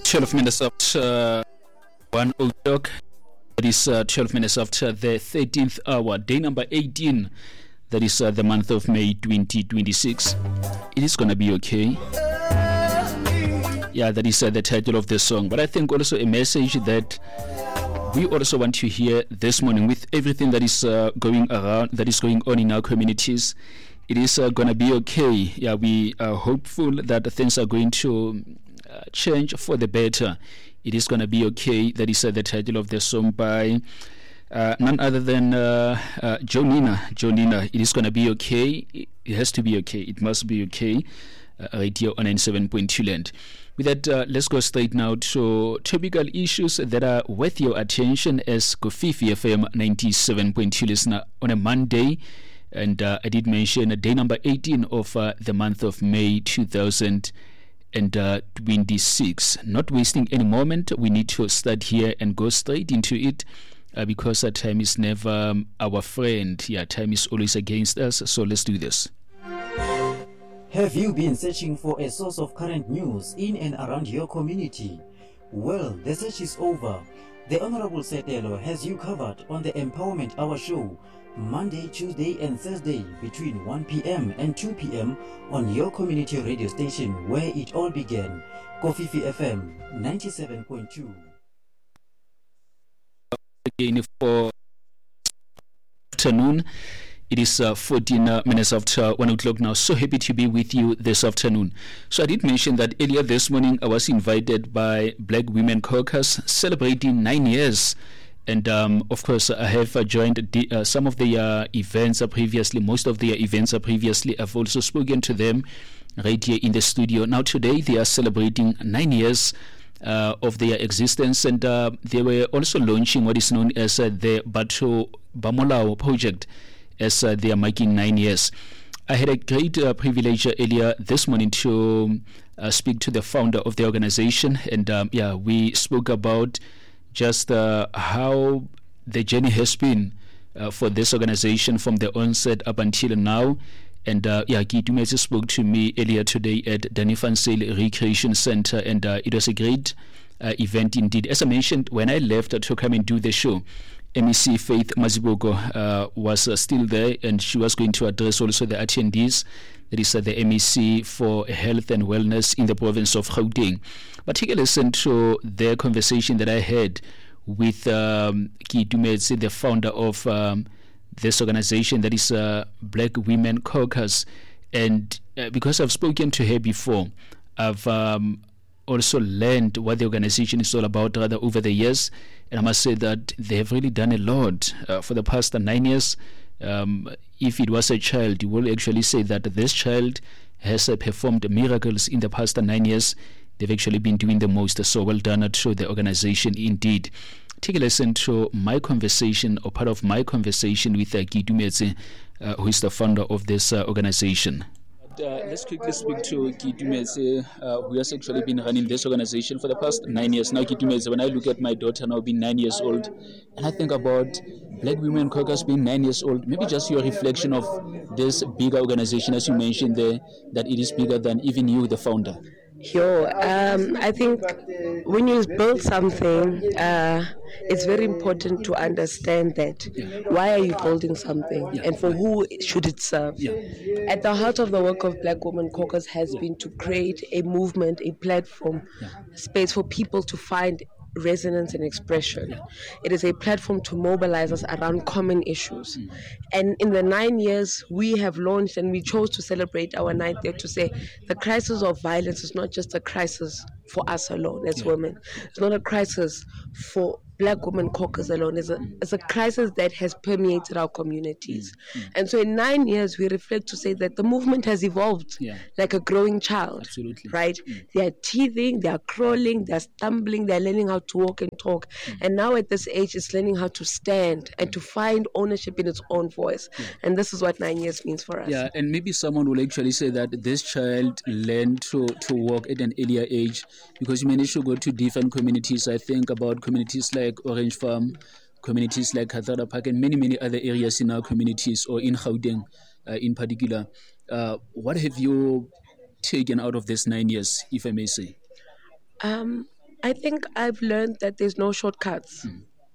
12 minutes after 1 o'clock. That is 12 minutes after the 13th hour, day number 18. That is the month of May 2026. It is going to be okay. Yeah, that is the title of the song. But I think also a message that we also want to hear this morning with everything that is going around, that is going on in our communities. It is going to be okay. Yeah, we are hopeful that things are going to change for the better. It is going to be okay. That is the title of the song by none other than Jonina. It is going to be okay. It has to be okay. It must be okay. Right here on 97.2 Land. With that, let's go straight now to topical issues that are worth your attention as Kofifi FM 97.2 listener on a Monday. And I did mention day number 18 of the month of May 2026. Not wasting any moment, we need to start here and go straight into it because time is never our friend. Yeah, time is always against us. So let's do this. Have you been searching for a source of current news in and around your community? Well, the search is over. The Honorable Setelo has you covered on the Empowerment Hour show, Monday, Tuesday and Thursday between 1 p.m. and 2 p.m. on your community radio station where it all began, Kofifi FM 97.2. Again for afternoon. It is 14 minutes after 1 o'clock now. So happy to be with you this afternoon. So I did mention that earlier this morning I was invited by Black Women Caucus celebrating 9 years. And of course I have joined some of their events previously, most of their events previously. I've also spoken to them right here in the studio. Now today they are celebrating 9 years of their existence, and they were also launching what is known as the Batho Bamolao project, as they are making 9 years. I had a great privilege earlier this morning to speak to the founder of the organization, and we spoke about just how the journey has been for this organization from the onset up until now. And Kitumetse spoke to me earlier today at Danny Van Zyl Recreation Center, and it was a great event indeed. As I mentioned, when I left to come and do the show, MEC Faith Mazibuko was still there, and she was going to address also the attendees. That is the MEC for Health and Wellness in the province of Gauteng. But take a listen to the conversation that I had with Kitumetse, the founder of this organization, that is Black Women Caucus. And because I've spoken to her before, I've also learned what the organization is all about rather over the years, and I must say that they have really done a lot for the past 9 years. If it was a child, you will actually say that this child has performed miracles in the past 9 years. They've actually been doing the most, so well done to the organization indeed. Take a listen to my conversation, or part of my conversation with Kitumetse, who is the founder of this organization. Let's quickly speak to Kitumetse, who has actually been running this organization for the past 9 years. Now, Kitumetse, when I look at my daughter now being 9 years old, and I think about Black Women Caucus being 9 years old, maybe just your reflection of this bigger organization, as you mentioned there, that it is bigger than even you, the founder. I think when you build something, it's very important to understand that. Why are you building something, and for who should it serve? At the heart of the work of Black Women Caucus has been to create a movement, a platform, space for people to find resonance and expression. It is a platform to mobilize us around common issues. And in the 9 years we have launched, and we chose to celebrate our 9th year to say the crisis of violence is not just a crisis for us alone as women. It's not a crisis for Black Women Caucus alone. It's a crisis that has permeated our communities. And so in 9 years, we reflect to say that the movement has evolved like a growing child. Absolutely. Right? They are teething, they are crawling, they are stumbling, they are learning how to walk and talk. And now at this age, it's learning how to stand and to find ownership in its own voice. And this is what 9 years means for us. Yeah, and maybe someone will actually say that this child learned to walk at an earlier age because you managed to go to different communities. I think about communities like Orange Farm, communities like Kathara Park, and many, many other areas in our communities, or in Gauteng in particular. What have you taken out of this 9 years, if I may say? I think I've learned that there's no shortcuts.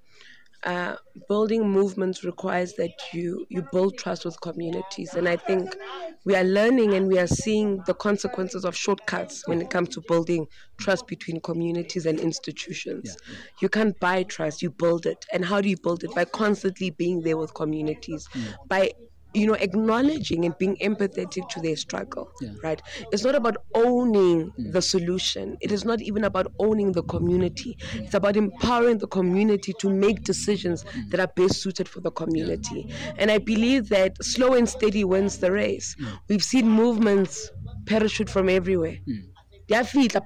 Building movements requires that you build trust with communities, and I think we are learning and we are seeing the consequences of shortcuts when it comes to building trust between communities and institutions. You can't buy trust, you build it. And how do you build it? By constantly being there with communities, by acknowledging and being empathetic to their struggle, right? It's not about owning the solution. It is not even about owning the community. It's about empowering the community to make decisions that are best suited for the community. And I believe that slow and steady wins the race. We've seen movements parachute from everywhere. And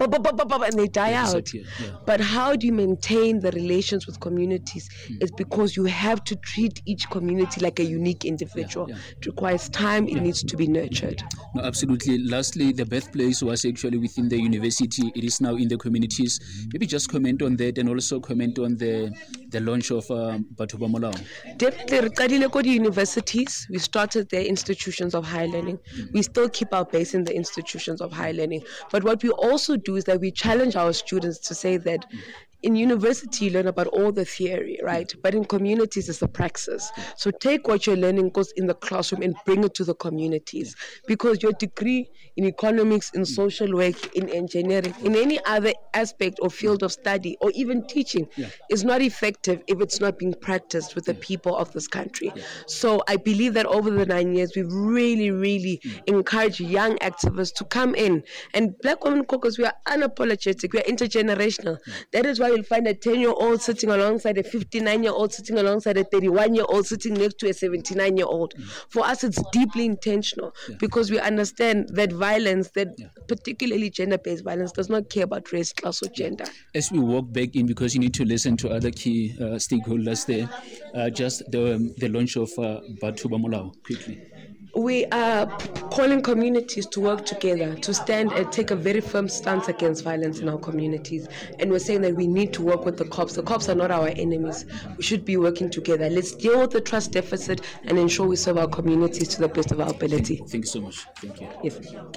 they die out. But how do you maintain the relations with communities? It's because you have to treat each community like a unique individual. It requires time, it needs to be nurtured. No, absolutely. Lastly, the birthplace was actually within the university. It is now in the communities. Maybe just comment on that and also comment on the launch of Batho ba Molao. Definitely, the universities, we started their institutions of higher learning. We still keep our base in the institutions of higher learning. But what we also do is that we challenge our students to say that in university, you learn about all the theory, right? But in communities, it's the praxis. So take what you're learning goes in the classroom and bring it to the communities. Because your degree in economics, in social work, in engineering, in any other aspect or field of study, or even teaching, is not effective if it's not being practiced with the people of this country. So I believe that over the 9 years, we've really, really encouraged young activists to come in. And Black Women Caucus, we are unapologetic, we are intergenerational. That is why you'll find a 10-year-old sitting alongside a 59-year-old, sitting alongside a 31-year-old, sitting next to a 79-year-old. For us, it's deeply intentional because we understand that violence, that particularly gender-based violence, does not care about race, class, or gender. As we walk back in, because you need to listen to other key stakeholders there, just the launch of Batho ba Molao, quickly. We are calling communities to work together, to stand and take a very firm stance against violence in our communities. And we're saying that we need to work with the cops. The cops are not our enemies. We should be working together. Let's deal with the trust deficit and ensure we serve our communities to the best of our ability. Thank you so much. Thank you. Yes. Okay.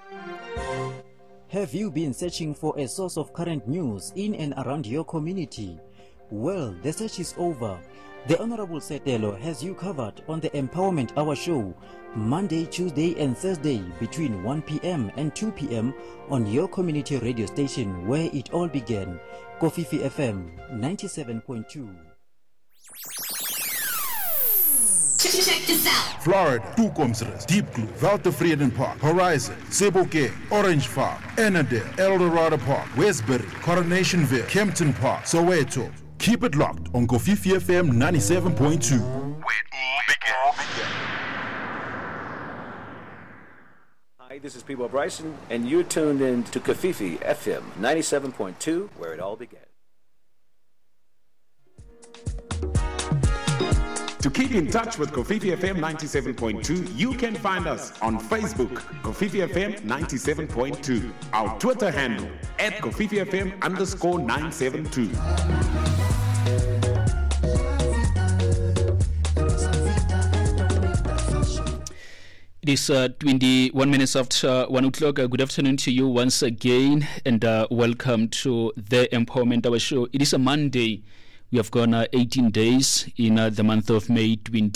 Have you been searching for a source of current news in and around your community? Well, the search is over. The Honorable Setelo has you covered on the Empowerment Hour show, Monday, Tuesday and Thursday between 1 p.m. and 2 p.m. on your community radio station where it all began, Kofifi FM 97.2. Check this out. Florida, Toekomsrus, Deep Blue, Valtevreden Park, Horizon, Sebokeng, Orange Farm, Annandale, Eldorado Park, Westbury, Coronationville, Kempton Park, Soweto. Keep it locked on Kofifi FM 97.2. Where it all began. Hi, this is Peebo Bryson, and you're tuned in to Kofifi FM 97.2, where it all began. To keep in touch with Kofifi FM 97.2, you can find us on Facebook, Kofifi FM 97.2. Our Twitter handle, @Kofifi FM _972. It is 21 minutes after 1 o'clock. Good afternoon to you once again, and welcome to the Empowerment Hour show. It is a Monday. We have gone 18 days in the month of May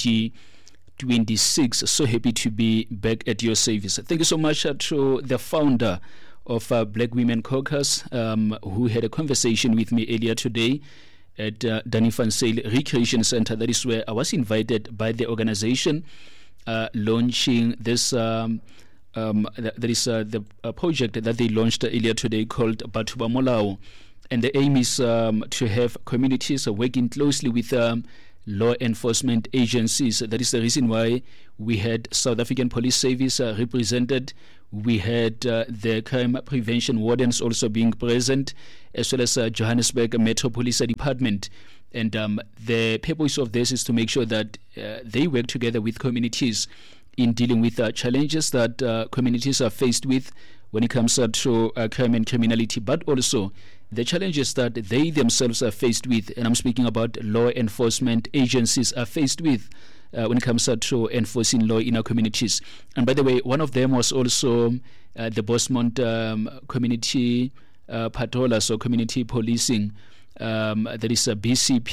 2026. So happy to be back at your service. Thank you so much to the founder of Black Women Caucus, who had a conversation with me earlier today at Danny Van Zyl Recreation Center. That is where I was invited by the organization launching this that is the project that they launched earlier today called Batho ba Molao. And the aim is to have communities working closely with law enforcement agencies. That is the reason why we had South African Police Service represented. We had the crime prevention wardens also being present, as well as Johannesburg Metro Police Department. And the purpose of this is to make sure that they work together with communities in dealing with challenges that communities are faced with when it comes to crime and criminality, but also the challenges that they themselves are faced with, and I'm speaking about law enforcement agencies are faced with when it comes to enforcing law in our communities. And by the way, one of them was also the Bosmont Community patrollers or community policing, that is a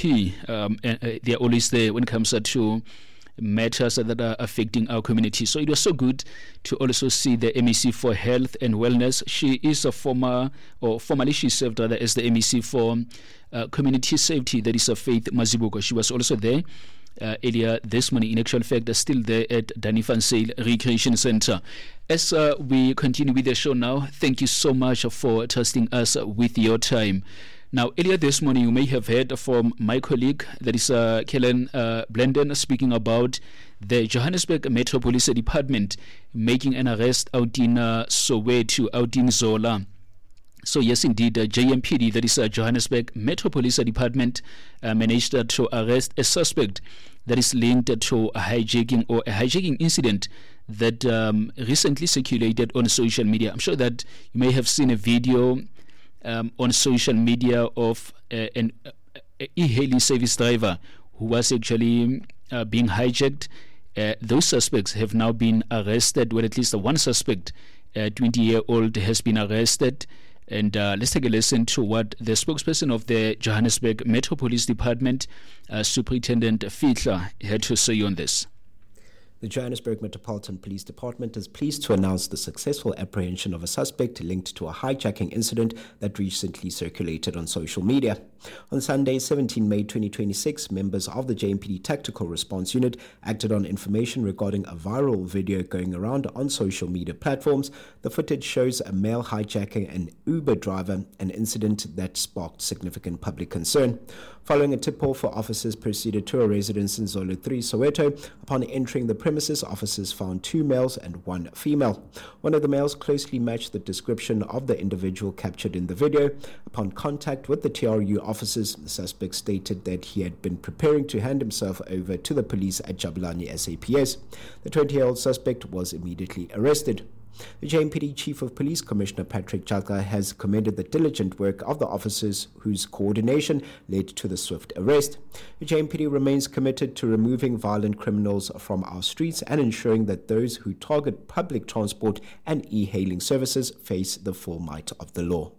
BCP. They are always there when it comes to matters that are affecting our community. So it was so good to also see the MEC for Health and Wellness. She is a formerly she served rather as the MEC for Community Safety, that is a Faith Mazibuko. She was also there earlier this morning, in actual fact, still there at Danny Van Zyl Recreation Center. As we continue with the show now, thank you so much for trusting us with your time. Now, earlier this morning, you may have heard from my colleague, that is Kellen Blenden, speaking about the Johannesburg Metro Police Department making an arrest out in Soweto, out in Zola. So yes, indeed, JMPD, that is Johannesburg Metro Police Department, managed to arrest a suspect that is linked to a hijacking incident that recently circulated on social media. I'm sure that you may have seen a video on social media of an e-hailing service driver who was actually being hijacked. Those suspects have now been arrested, well, at least one suspect, 20-year-old, has been arrested. And let's take a listen to what the spokesperson of the Johannesburg Metro Police Department, Superintendent Fihla, had to say on this. The Johannesburg Metropolitan Police Department is pleased to announce the successful apprehension of a suspect linked to a hijacking incident that recently circulated on social media. On Sunday, 17 May 2026, members of the JMPD Tactical Response Unit acted on information regarding a viral video going around on social media platforms. The footage shows a male hijacking an Uber driver, an incident that sparked significant public concern. Following a tip-off, officers proceeded to a residence in Zolo 3, Soweto. Upon entering the premises, officers found 2 males and 1 female. One of the males closely matched the description of the individual captured in the video. Upon contact with the TRU officers, the suspect stated that he had been preparing to hand himself over to the police at Jabulani SAPS. The 20-year-old suspect was immediately arrested. The JMPD Chief of Police, Commissioner Patrick Chaka, has commended the diligent work of the officers whose coordination led to the swift arrest. The JMPD remains committed to removing violent criminals from our streets and ensuring that those who target public transport and e-hailing services face the full might of the law.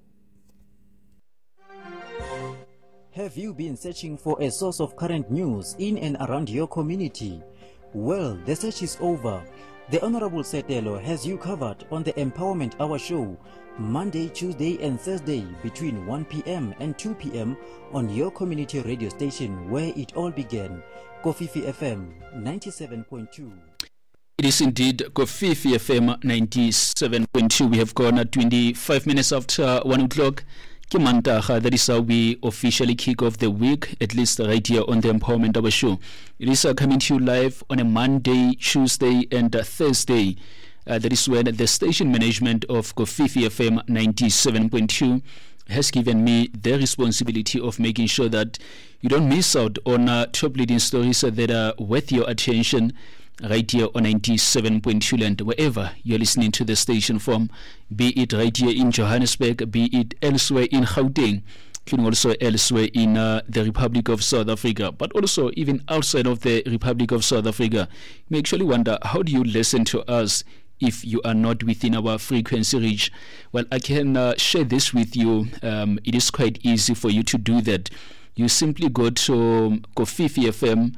Have you been searching for a source of current news in and around your community? Well, the search is over. The Honorable Setelo has you covered on the Empowerment Hour show, Monday, Tuesday and Thursday between 1 p.m. and 2 p.m. on your community radio station where it all began, Kofifi FM 97.2. It is indeed Kofifi FM 97.2. We have gone at 25 minutes after 1 o'clock. That is how we officially kick off the week, at least right here on the Empowerment Hour show. It is coming to you live on a Monday, Tuesday, and Thursday. That is when the station management of Kofifi FM 97.2 has given me the responsibility of making sure that you don't miss out on top leading stories that are worth your attention right here on 97.2 land, wherever you're listening to the station from, be it right here in Johannesburg, be it elsewhere in Gauteng, including also elsewhere in the Republic of South Africa, but also even outside of the Republic of South Africa. You may actually wonder, how do you listen to us if you are not within our frequency reach? Well, I can share this with you. It is quite easy for you to do that. You simply go to kofififm.co.za.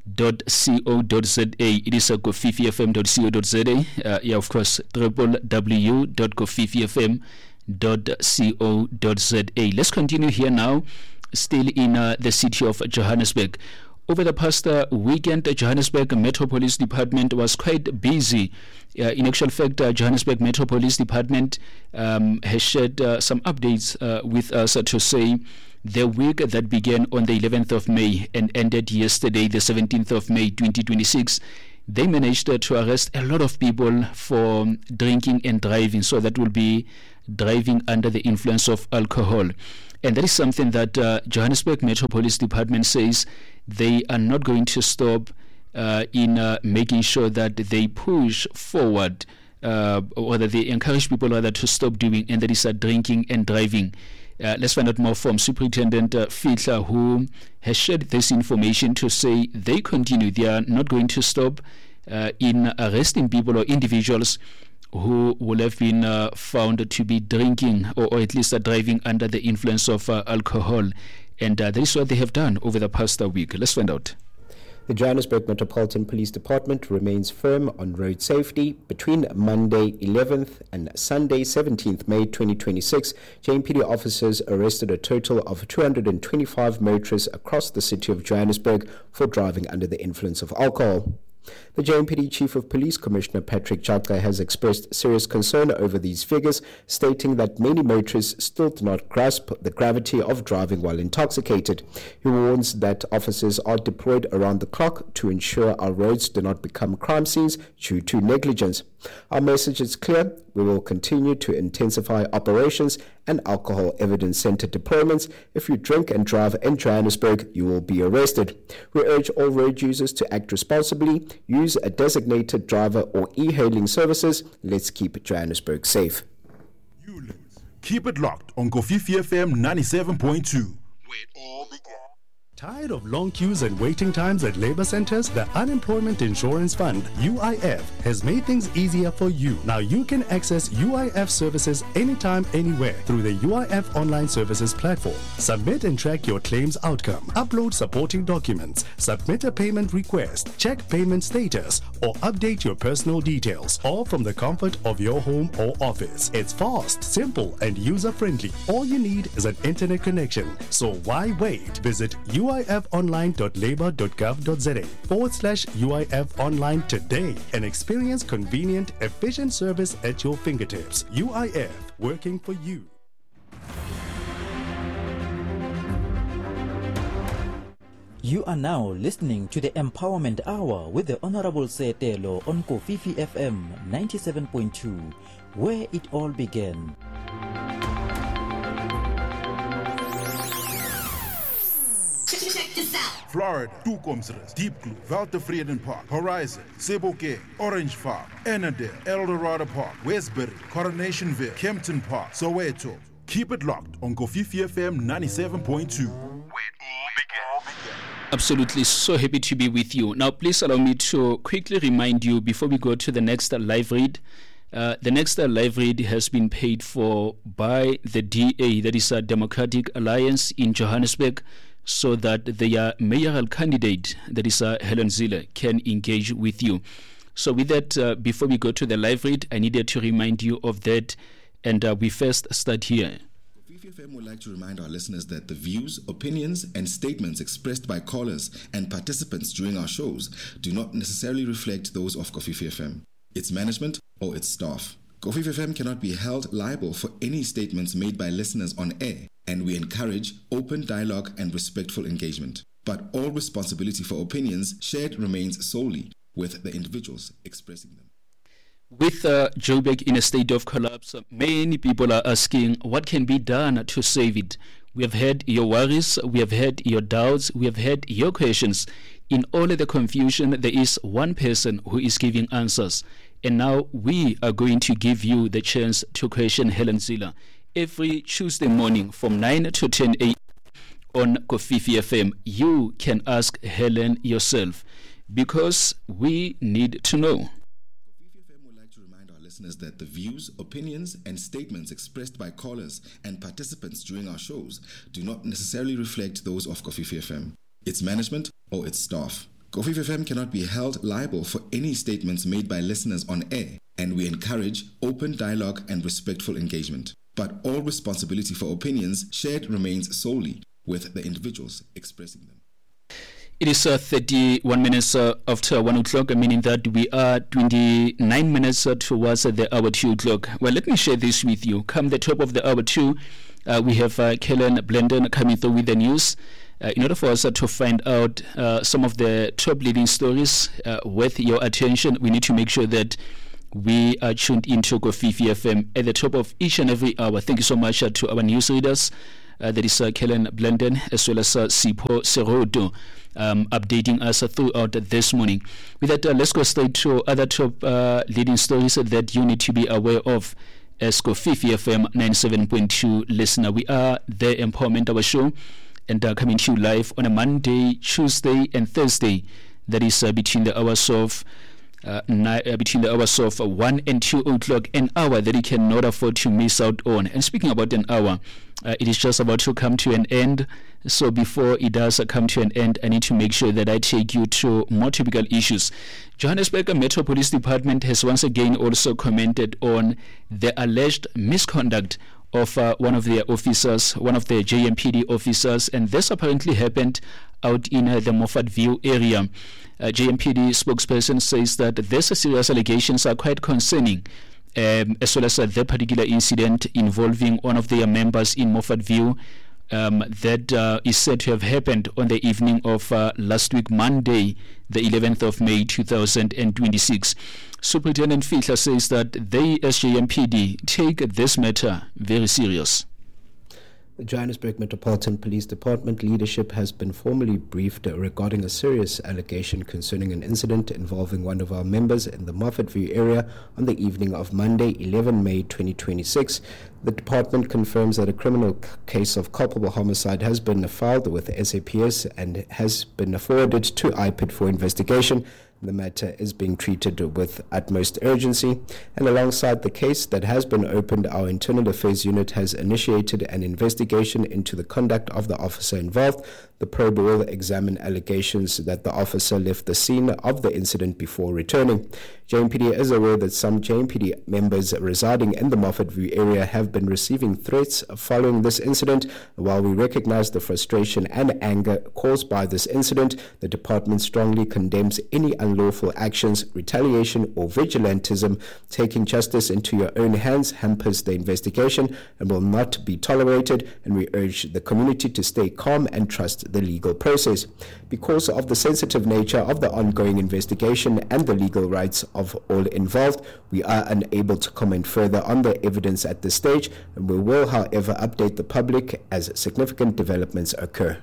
It is kofififm.co.za. Of course, www.kofififm.co.za. Let's continue here now, still in the city of Johannesburg. Over the past weekend, the Johannesburg Metro Police Department was quite busy. In actual fact, Johannesburg Metro Police Department has shared some updates with us to say the week that began on the 11th of May and ended yesterday, the 17th of May 2026, they managed to arrest a lot of people for drinking and driving. So that will be driving under the influence of alcohol. And that is something that Johannesburg Metro Police Department says they are not going to stop in making sure that they push forward or that they encourage people rather to stop doing, and that is drinking and driving. Let's find out more from Superintendent Fihla, who has shared this information to say they continue. They are not going to stop in arresting people or individuals who will have been found to be drinking or at least driving under the influence of alcohol. And that is what they have done over the past week. Let's find out. The Johannesburg Metropolitan Police Department remains firm on road safety. Between Monday 11th and Sunday 17th May 2026, JMPD officers arrested a total of 225 motorists across the city of Johannesburg for driving under the influence of alcohol. The JMPD Chief of Police Commissioner Patrick Chaka has expressed serious concern over these figures, stating that many motorists still do not grasp the gravity of driving while intoxicated. He warns that officers are deployed around the clock to ensure our roads do not become crime scenes due to negligence. Our message is clear. We will continue to intensify operations and alcohol evidence-centered deployments. If you drink and drive in Johannesburg, you will be arrested. We urge all road users to act responsibly, use a designated driver or e-hailing services. Let's keep Johannesburg safe. You lose. Keep it locked on Kofifi FM 97.2. Where it all began. Tired of long queues and waiting times at labor centers? The Unemployment Insurance Fund, UIF, has made things easier for you. Now you can access UIF services anytime, anywhere through the UIF Online Services platform. Submit and track your claims outcome. Upload supporting documents. Submit a payment request. Check payment status or update your personal details, all from the comfort of your home or office. It's fast, simple, and user-friendly. All you need is an internet connection. So why wait? Visit uifonline.labor.gov.za/UIF Online today and experience convenient, efficient service at your fingertips. UIF, working for you. You are now listening to the Empowerment Hour with the Honorable Setelo on Kofifi FM 97.2, where it all began. Check this out. Florida, Toekomsrus, Deep Blue, Walter Park, Horizon, Sebokeng, Orange Farm, Annandale, Eldorado Park, Westbury, Coronationville, Kempton Park, Soweto. Keep it locked on Kofifi FM 97.2. Where it all began. Absolutely, so happy to be with you. Now, please allow me to quickly remind you before we go to the next live read. The next live read has been paid for by the DA, that is a Democratic Alliance in Johannesburg, so that their mayoral candidate, that is Helen Zille, can engage with you. So with that, before we go to the live read, I needed to remind you of that, and we first start here. Kofifi FM would like to remind our listeners that the views, opinions, and statements expressed by callers and participants during our shows do not necessarily reflect those of Kofifi FM, its management, or its staff. Kofifi FM cannot be held liable for any statements made by listeners on air, and we encourage open dialogue and respectful engagement. But all responsibility for opinions shared remains solely with the individuals expressing them. With Joburg in a state of collapse, many people are asking what can be done to save it. We have heard your worries, we have heard your doubts, we have heard your questions. In all of the confusion, there is one person who is giving answers. And now we are going to give you the chance to question Helen Zille every Tuesday morning from 9 to 10 a.m. on Kofifi FM. You can ask Helen yourself because we need to know. Kofifi FM would like to remind our listeners that the views, opinions, and statements expressed by callers and participants during our shows do not necessarily reflect those of Kofifi FM, its management, or its staff. Kofifi FM cannot be held liable for any statements made by listeners on air, and we encourage open dialogue and respectful engagement. But all responsibility for opinions shared remains solely with the individuals expressing them. It is 31 minutes after 1 o'clock, meaning that we are 29 minutes towards the hour 2 o'clock. Well, let me share this with you. Come the top of the hour 2, we have Kellen Blendon coming through with the news. In order for us to find out some of the top leading stories worth your attention, we need to make sure that we are tuned into Kofifi FM at the top of each and every hour. Thank you so much to our news readers. That is Kellen Blenden as well as Sipho Serodo updating us throughout this morning. With that, let's go straight to other top leading stories that you need to be aware of as Kofifi FM 97.2 listener. We are the Empowerment Hour show and coming to you live on a Monday, Tuesday and Thursday. That is between the hours of between the hours of 1 and 2 o'clock, an hour that you cannot afford to miss out on. And speaking about an hour, it is just about to come to an end. So before it does come to an end, I need to make sure that I take you to more typical issues. Johannesburg Metro Police Department has once again also commented on the alleged misconduct of one of their officers, one of the JMPD officers, and this apparently happened out in the Moffat View area. JMPD spokesperson says that these serious allegations are quite concerning, as well as that particular incident involving one of their members in Moffat View that is said to have happened on the evening of last week, Monday, the 11th of May, 2026. Superintendent Fihla says that they, as JMPD, take this matter very serious. The Johannesburg Metropolitan Police Department leadership has been formally briefed regarding a serious allegation concerning an incident involving one of our members in the Moffat View area on the evening of Monday, 11 May 2026. The department confirms that a criminal case of culpable homicide has been filed with SAPS and has been forwarded to IPID for investigation. The matter is being treated with utmost urgency, and alongside the case that has been opened, our Internal Affairs Unit has initiated an investigation into the conduct of the officer involved. The probe will examine allegations that the officer left the scene of the incident before returning. JMPD is aware that some JMPD members residing in the Moffat View area have been receiving threats following this incident. While we recognize the frustration and anger caused by this incident, the department strongly condemns any unlawful actions, retaliation or vigilantism. Taking justice into your own hands hampers the investigation and will not be tolerated, and we urge the community to stay calm and trust the legal process. Because of the sensitive nature of the ongoing investigation and the legal rights of all involved, we are unable to comment further on the evidence at this stage, and we will, however, update the public as significant developments occur.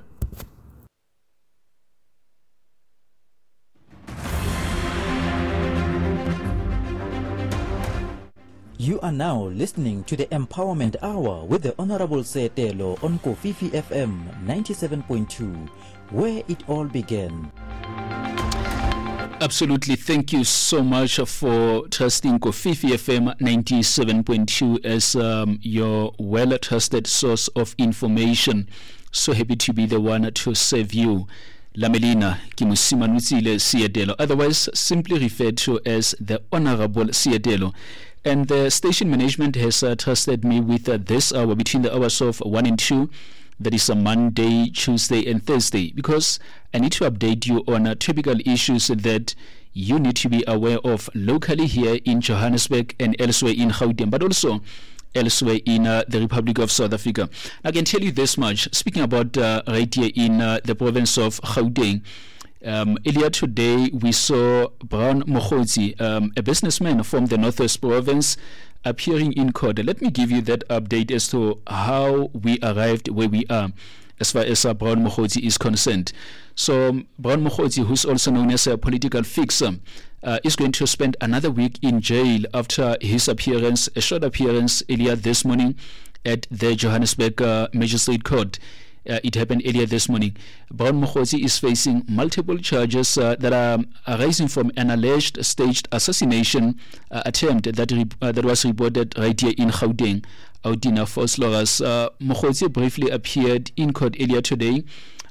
You are now listening to the Empowerment Hour with the Honorable Setelo on Kofifi FM 97.2, where it all began. Absolutely. Thank you so much for trusting Kofifi FM 97.2 as your well-trusted source of information. So happy to be the one to serve you. Lamelina Kimusimanutsile Siedelo, otherwise simply referred to as the Honorable Siedelo. And the station management has trusted me with this hour between the hours of 1 and 2. That is a Monday, Tuesday, and Thursday, because I need to update you on typical issues that you need to be aware of locally here in Johannesburg and elsewhere in Gauteng, but also elsewhere in the Republic of South Africa. I can tell you this much, speaking about right here in the province of Gauteng. Earlier today, we saw Brown Mokgotsi, a businessman from the Northwest Province, appearing in court. Let me give you that update as to how we arrived where we are as far as Brown Mokgotsi is concerned. So Brown Mokgotsi, who's also known as a political fixer, is going to spend another week in jail after his appearance, a short appearance earlier this morning at the Johannesburg Magistrate Court. It happened earlier this morning. Brown Mokgotsi is facing multiple charges that are arising from an alleged staged assassination attempt that was reported right here in Gauteng, out in Vosloorus. Mokgotsi briefly appeared in court earlier today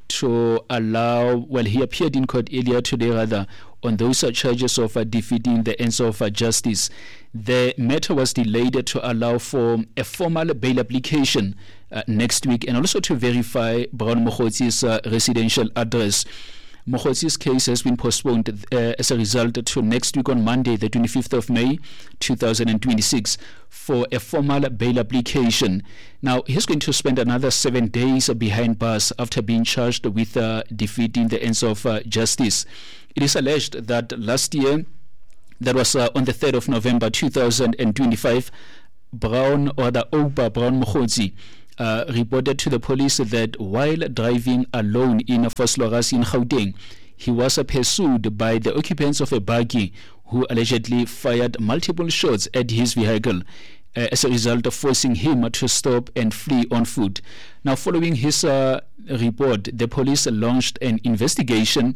he appeared in court earlier today on those charges of defeating the ends of justice. The matter was delayed to allow for a formal bail application next week, and also to verify Brown Mokgotsi's residential address. Mokgotsi's case has been postponed as a result to next week on Monday, the 25th of May, 2026, for a formal bail application. Now, he's going to spend another 7 days behind bars after being charged with defeating the ends of justice. It is alleged that last year, that was on the 3rd of November 2025, Brown Mokgotsi reported to the police that while driving alone in Vosloorus in Gauteng, he was pursued by the occupants of a buggy who allegedly fired multiple shots at his vehicle, as a result of forcing him to stop and flee on foot. Now, following his report, the police launched an investigation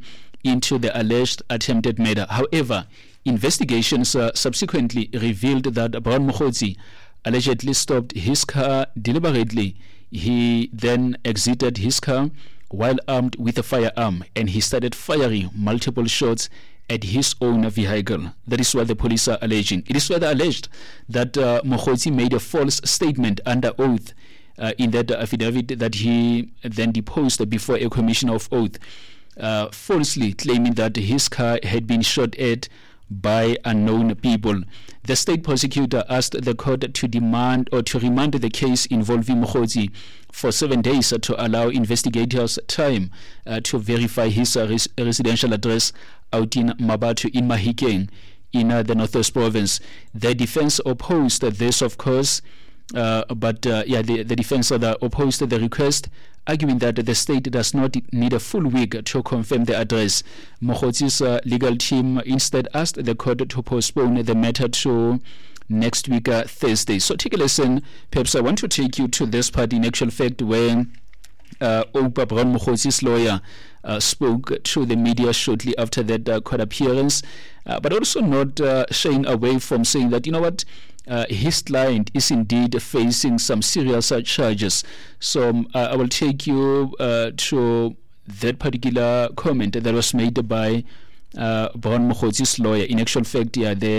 into the alleged attempted murder. However, investigations subsequently revealed that Brown Mokgotsi allegedly stopped his car deliberately. He then exited his car while armed with a firearm, and he started firing multiple shots at his own vehicle. That is what the police are alleging. It is further alleged that Mokgotsi made a false statement under oath in that affidavit that he then deposed before a commission of oath, falsely claiming that his car had been shot at by unknown people. The state prosecutor asked the court to demand or to remand the case involving Mokgotsi for 7 days to allow investigators time to verify his residential address out in Mabatu in Mahikeng in the Northwest Province. The defense opposed this, of course, but the defense opposed the request, arguing that the state does not need a full week to confirm the address. Mokgotsi's legal team instead asked the court to postpone the matter to next week, Thursday. So take a listen. Perhaps I want to take you to this part in actual fact where Oupa Brown Mokgotsi's lawyer spoke to the media shortly after that court appearance, but also not shying away from saying that, you know what, his client is indeed facing some serious charges. So I will take you to that particular comment that was made by Brown Mokgotsi's lawyer. In actual fact,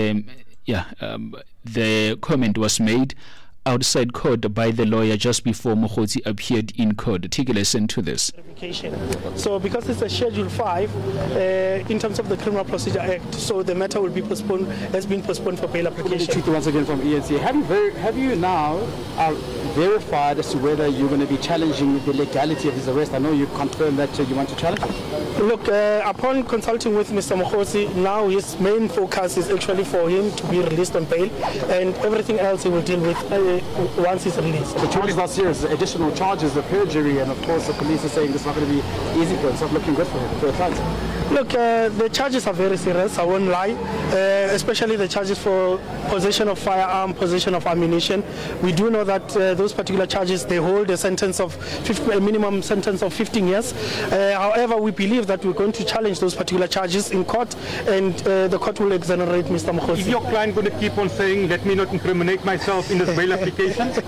the comment was made outside court by the lawyer just before Mokgotsi appeared in court. Take a listen to this. So because it's a Schedule 5 in terms of the Criminal Procedure Act, so the matter will be postponed, has been postponed for bail application. Once again from ENC, have you now verified as to whether you're going to be challenging the legality of his arrest? I know you confirmed that you want to challenge it. Look, upon consulting with Mr. Mokgotsi, now his main focus is actually for him to be released on bail, and everything else he will deal with once he's released. The charges are serious, additional charges of perjury, and of course the police are saying this is not going to be easy for him. It's not looking good for him, for the client. Look, the charges are very serious, I won't lie, especially the charges for possession of firearm, possession of ammunition. We do know that those particular charges, they hold a sentence of a minimum sentence of 15 years. However, we believe that we're going to challenge those particular charges in court, and the court will exonerate Mr. Mokgotsi. Is your client going to keep on saying, let me not incriminate myself in this bail application?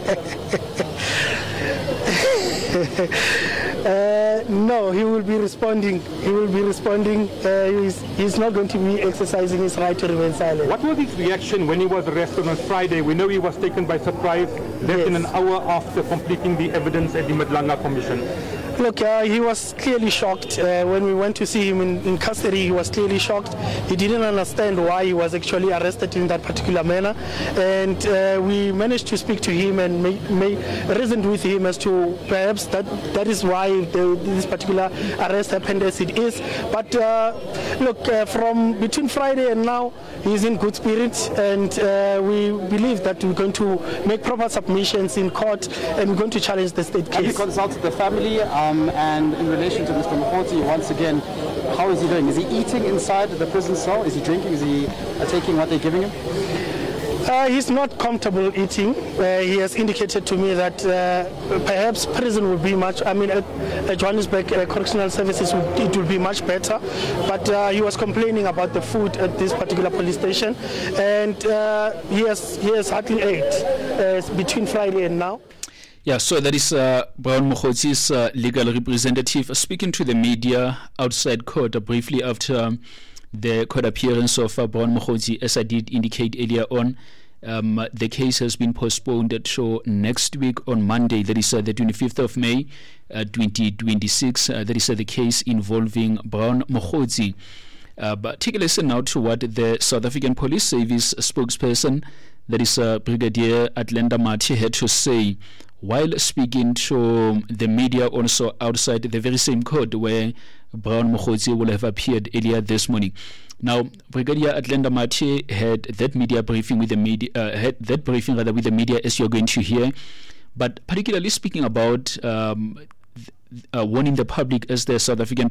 No, he will be responding. He will be responding. He's not going to be exercising his right to remain silent. What was his reaction when he was arrested on Friday? We know he was taken by surprise less than an hour after completing the evidence at the Madlanga Commission. Look, he was clearly shocked. When we went to see him in custody, he was clearly shocked. He didn't understand why he was actually arrested in that particular manner. And we managed to speak to him and reasoned with him as to perhaps that is why this particular arrest happened as it is. But look, from between Friday and now, he's in good spirits, and we believe that we're going to make proper submissions in court, and we're going to challenge the state case. Have you consulted the family? And in relation to Mr. Mokgotsi, once again, how is he doing? Is he eating inside the prison cell? Is he drinking? Is he taking what they're giving him? He's not comfortable eating. He has indicated to me that perhaps prison will be much, Johannesburg Correctional Services, it will be much better. But he was complaining about the food at this particular police station, and he has hardly ate between Friday and now. Yeah, so that is Brown Mokgotsi's legal representative speaking to the media outside court briefly after the court appearance of Brown Mokgotsi. As I did indicate earlier on, the case has been postponed to next week on Monday, that is the 25th of May, 2026. That is the case involving Brown Mokgotsi. But take a listen now to what the South African Police Service spokesperson, that is Brigadier Athlenda Mathe, had to say while speaking to the media also outside the very same court where Brown Mokgotsi will have appeared earlier this morning. Now, Brigadier Athlenda Mathe had that media briefing with the media, with the media, as you're going to hear, but particularly speaking about warning the public as the South African